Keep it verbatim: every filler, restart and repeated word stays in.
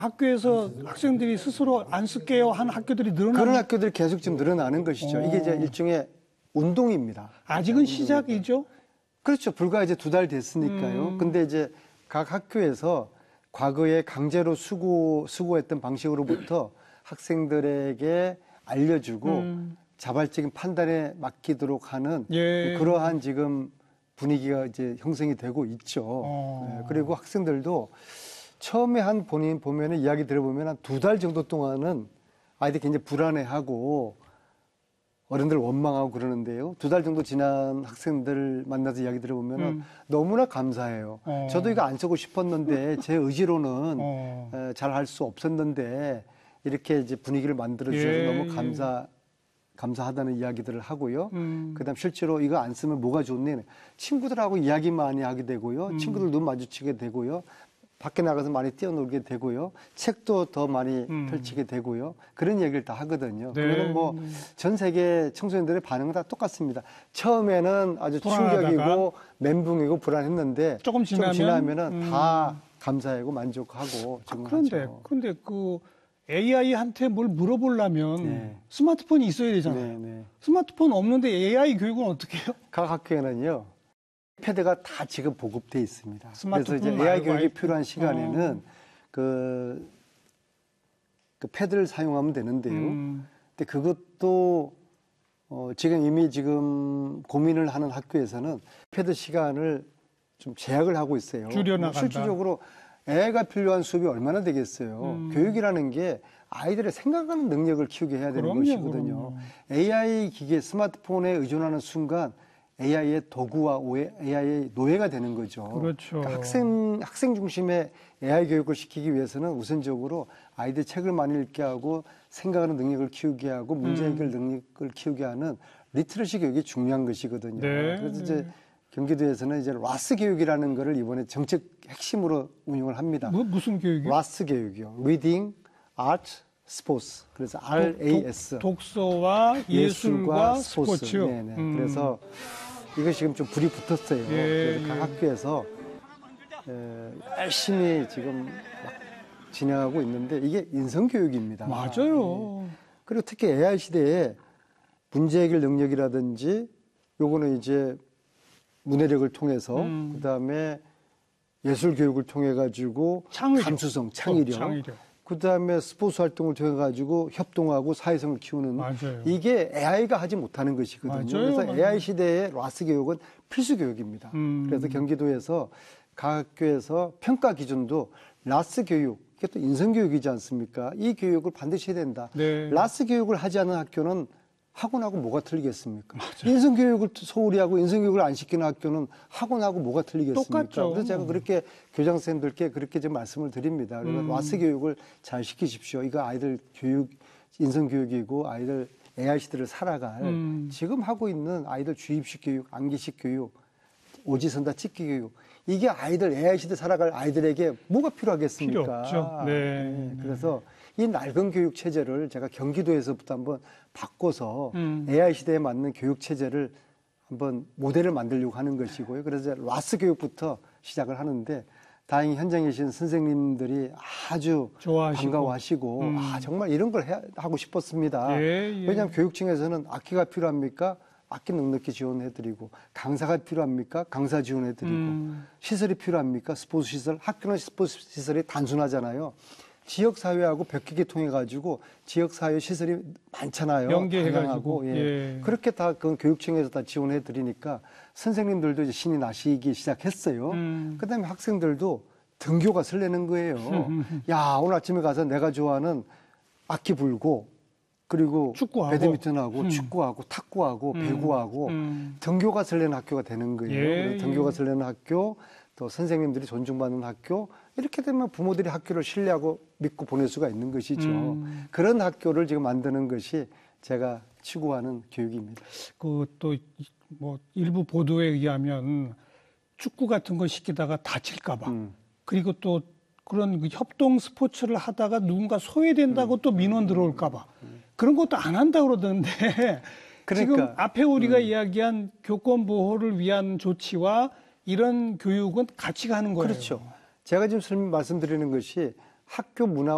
학교에서 학생들이 스스로 안 쓸게요 한 학교들이 늘어나는 그런 학교들이 계속 지금 늘어나는 것이죠. 어. 이게 이제 일종의 운동입니다. 아직은 시작이죠. 그렇죠. 불과 이제 두 달 됐으니까요. 음. 근데 이제 각 학교에서 과거에 강제로 수고, 수고했던 방식으로부터 학생들에게 알려주고 음. 자발적인 판단에 맡기도록 하는 예. 그러한 지금 분위기가 이제 형성이 되고 있죠. 어. 네, 그리고 학생들도 처음에 한 본인 보면은 이야기 들어보면 한 두 달 정도 동안은 아이들이 굉장히 불안해하고 어른들 원망하고 그러는데요. 두 달 정도 지난 학생들 만나서 이야기 들어보면은 음. 너무나 감사해요. 어. 저도 이거 안 쓰고 싶었는데 제 의지로는 어. 잘 할 수 없었는데 이렇게 이제 분위기를 만들어 주셔서 예, 너무 감사. 예. 감사하다는 이야기들을 하고요. 음. 그다음 실제로 이거 안 쓰면 뭐가 좋니? 친구들하고 이야기 많이 하게 되고요. 음. 친구들 눈 마주치게 되고요. 밖에 나가서 많이 뛰어놀게 되고요. 책도 더 많이 음. 펼치게 되고요. 그런 얘기를 다 하거든요. 네. 그거는 뭐 전 세계 청소년들의 반응은 다 똑같습니다. 처음에는 아주 불안하다가. 충격이고 멘붕이고 불안했는데 조금 지나면, 좀 지나면은 음. 다 감사하고 만족하고 아, 그런데 하죠. 그런데 그 에이아이한테 뭘 물어보려면 네. 스마트폰이 있어야 되잖아요. 네, 네. 스마트폰 없는데 에이아이 교육은 어떻게 해요? 각 학교에는요. 패드가 다 지금 보급돼 있습니다. 그래서 이제 스마트폰 에이아이 말고 교육이 아이- 필요한 시간에는 어. 그, 그 패드를 사용하면 되는데요. 음. 근데 그것도 어, 지금 이미 지금 고민을 하는 학교에서는 패드 시간을 좀 제약을 하고 있어요. 줄여나간다. 실질적으로 애가 필요한 수업이 얼마나 되겠어요. 음. 교육이라는 게 아이들의 생각하는 능력을 키우게 해야 되는 그럼요, 것이거든요. 그럼요. 에이아이 기계, 스마트폰에 의존하는 순간 에이아이의 도구와 에이아이의 노예가 되는 거죠. 그렇죠. 그러니까 학생, 학생 중심의 에이아이 교육을 시키기 위해서는 우선적으로 아이들 책을 많이 읽게 하고 생각하는 능력을 키우게 하고 문제 해결 능력을 키우게 하는 리트러시 교육이 중요한 것이거든요. 네. 그래서 이제 경기도에서는 이제 라스 교육이라는 거를 이번에 정책 핵심으로 운영을 합니다. 뭐, 무슨 교육이요? 라스 교육이요. Reading, Art, Sports. 그래서 알 에이 에스. 독, 독서와 예술과, 스포츠요. 네네. 음. 그래서 이거 지금 좀 불이 붙었어요. 예, 그래서 각 예. 학교에서 에, 열심히 지금 막 진행하고 있는데 이게 인성교육입니다. 맞아요. 예. 그리고 특히 에이아이 시대에 문제 해결 능력이라든지 요거는 이제 문해력을 통해서 음. 그다음에 예술 교육을 통해 가지고 창의력. 감수성, 창의력, 어, 창의력. 그다음에 스포츠 활동을 통해 가지고 협동하고 사회성을 키우는 맞아요. 이게 에이아이가 하지 못하는 것이거든요. 맞아요, 그래서 맞아요. 에이아이 시대의 라스 교육은 필수 교육입니다. 음. 그래서 경기도에서 각 학교에서 평가 기준도 라스 교육, 이게 또 인성 교육이지 않습니까? 이 교육을 반드시 해야 된다. 네. 라스 교육을 하지 않은 학교는 학원하고 뭐가 틀리겠습니까? 인성교육을 소홀히 하고 인성교육을 안 시키는 학교는 학원하고 뭐가 틀리겠습니까? 똑같죠. 그래서 제가 그렇게 교장 선생님들께 그렇게 좀 말씀을 드립니다. 그래서 음. 라스 교육을 잘 시키십시오. 이거 아이들 교육, 인성교육이고 아이들 에이아이 시대를 살아갈 음. 지금 하고 있는 아이들 주입식 교육, 암기식 교육, 오지선다 찍기 교육 이게 아이들 에이아이 시대 살아갈 아이들에게 뭐가 필요하겠습니까? 필요 없죠. 네. 네. 그래서 이 낡은 교육 체제를 제가 경기도에서부터 한번 바꿔서 음. 에이아이 시대에 맞는 교육 체제를 한번 모델을 만들려고 하는 것이고요. 그래서 라스 교육부터 시작을 하는데 다행히 현장에 계신 선생님들이 아주 좋아하시고. 반가워하시고 음. 아 정말 이런 걸 해, 하고 싶었습니다. 예, 예. 왜냐하면 교육청에서는 악기가 필요합니까? 악기 넉넉히 지원해드리고 강사가 필요합니까? 강사 지원해드리고 음. 시설이 필요합니까? 스포츠 시설. 학교는 스포츠 시설이 단순하잖아요. 지역사회하고 벽기기 통해 가지고 지역사회 시설이 많잖아요. 연계해가지고. 예. 예. 그렇게 다 그 교육청에서 다 지원해 드리니까 선생님들도 이제 신이 나시기 시작했어요. 음. 그다음에 학생들도 등교가 설레는 거예요. 야 오늘 아침에 가서 내가 좋아하는 악기 불고 그리고 축구하고. 배드민턴하고 음. 축구하고 탁구하고 음. 배구하고 음. 등교가 설레는 학교가 되는 거예요. 예, 그래서 등교가 예. 설레는 학교, 또 선생님들이 존중받는 학교, 이렇게 되면 부모들이 학교를 신뢰하고 믿고 보낼 수가 있는 것이죠. 음. 그런 학교를 지금 만드는 것이 제가 추구하는 교육입니다. 그 또 뭐 일부 보도에 의하면 축구 같은 거 시키다가 다칠까봐 음. 그리고 또 그런 그 협동 스포츠를 하다가 누군가 소외된다고 음. 또 민원 들어올까봐 그런 것도 안 한다 그러던데 그러니까, 지금 앞에 우리가 음. 이야기한 교권 보호를 위한 조치와 이런 교육은 같이 가는 거예요. 그렇죠. 제가 지금 설명 말씀드리는 것이 학교 문화